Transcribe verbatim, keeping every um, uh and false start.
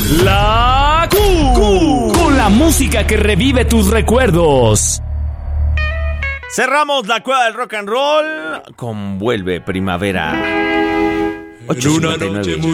La Q, con la música que revive tus recuerdos. Cerramos la cueva del rock and roll con Vuelve Primavera. En una noche muy